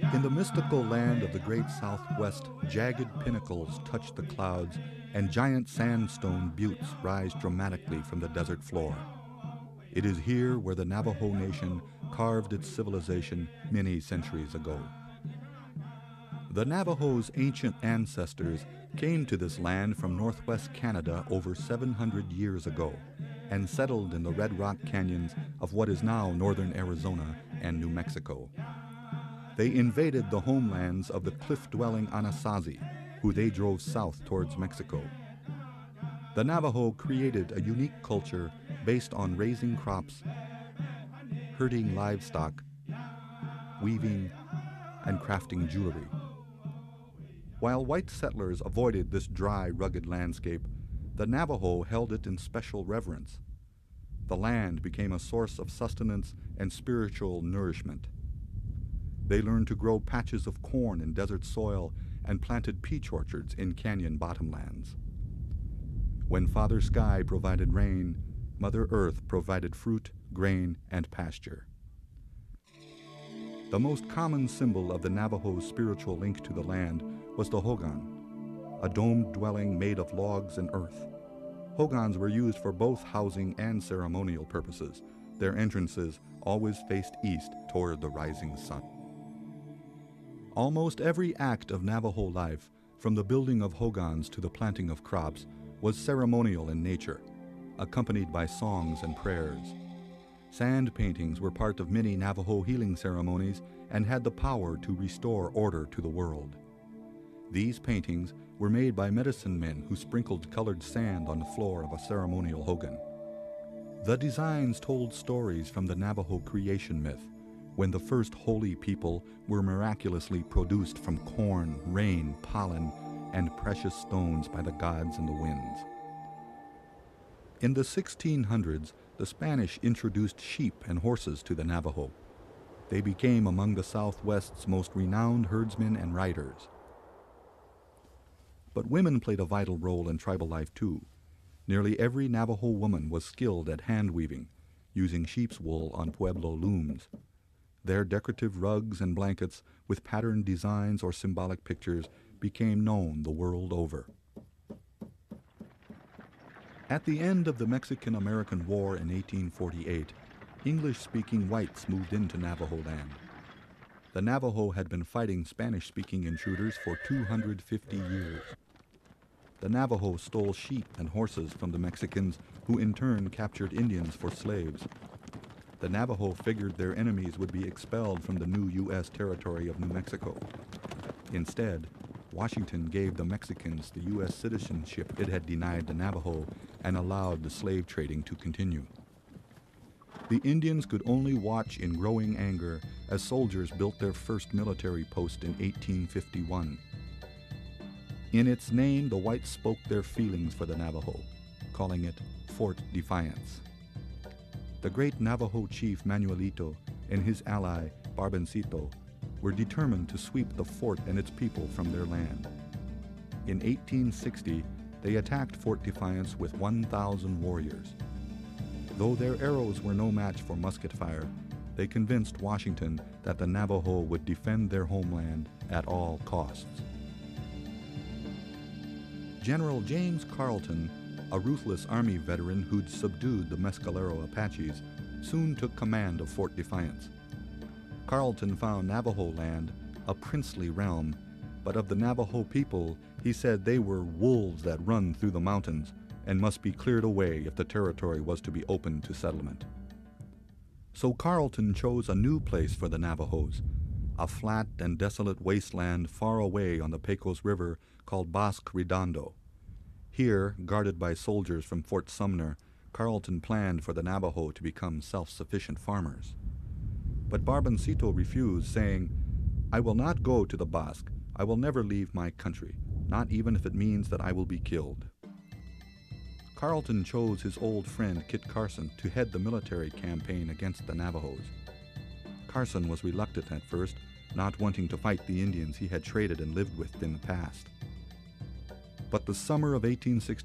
In the mystical land of the great Southwest, jagged pinnacles touch the clouds and giant sandstone buttes rise dramatically from the desert floor. It is here where the Navajo Nation carved its civilization many centuries ago. The Navajo's ancient ancestors came to this land from northwest Canada over 700 years ago and settled in the Red Rock Canyons of what is now northern Arizona and New Mexico. They invaded the homelands of the cliff-dwelling Anasazi, who they drove south towards Mexico. The Navajo created a unique culture based on raising crops, herding livestock, weaving, and crafting jewelry. While white settlers avoided this dry, rugged landscape, the Navajo held it in special reverence. The land became a source of sustenance and spiritual nourishment. They learned to grow patches of corn in desert soil and planted peach orchards in canyon bottomlands. When Father Sky provided rain, Mother Earth provided fruit, grain, and pasture. The most common symbol of the Navajo's spiritual link to the land was the hogan, a domed dwelling made of logs and earth. Hogans were used for both housing and ceremonial purposes. Their entrances always faced east toward the rising sun. Almost every act of Navajo life, from the building of hogans to the planting of crops, was ceremonial in nature, accompanied by songs and prayers. Sand paintings were part of many Navajo healing ceremonies and had the power to restore order to the world. These paintings were made by medicine men who sprinkled colored sand on the floor of a ceremonial hogan. The designs told stories from the Navajo creation myth, when the first holy people were miraculously produced from corn, rain, pollen, and precious stones by the gods and the winds. In the 1600s, the Spanish introduced sheep and horses to the Navajo. They became among the Southwest's most renowned herdsmen and riders. But women played a vital role in tribal life too. Nearly every Navajo woman was skilled at hand weaving, using sheep's wool on Pueblo looms. Their decorative rugs and blankets with patterned designs or symbolic pictures became known the world over. At the end of the Mexican-American War in 1848, English-speaking whites moved into Navajo land. The Navajo had been fighting Spanish-speaking intruders for 250 years. The Navajo stole sheep and horses from the Mexicans, who in turn captured Indians for slaves. The Navajo figured their enemies would be expelled from the new U.S. territory of New Mexico. Instead, Washington gave the Mexicans the U.S. citizenship it had denied the Navajo and allowed the slave trading to continue. The Indians could only watch in growing anger as soldiers built their first military post in 1851. In its name, the whites spoke their feelings for the Navajo, calling it Fort Defiance. The great Navajo chief Manuelito and his ally Barboncito were determined to sweep the fort and its people from their land. In 1860, they attacked Fort Defiance with 1,000 warriors. Though their arrows were no match for musket fire, they convinced Washington that the Navajo would defend their homeland at all costs. General James Carleton, a ruthless Army veteran who'd subdued the Mescalero Apaches, soon took command of Fort Defiance. Carleton found Navajo land a princely realm, but of the Navajo people, he said they were wolves that run through the mountains and must be cleared away if the territory was to be opened to settlement. So Carleton chose a new place for the Navajos, a flat and desolate wasteland far away on the Pecos River called Bosque Redondo. Here, guarded by soldiers from Fort Sumner, Carleton planned for the Navajo to become self-sufficient farmers. But Barboncito refused, saying, "I will not go to the Bosque. I will never leave my country, not even if it means that I will be killed." Carleton chose his old friend Kit Carson to head the military campaign against the Navajos. Carson was reluctant at first, not wanting to fight the Indians he had traded and lived with in the past. But the summer of 1860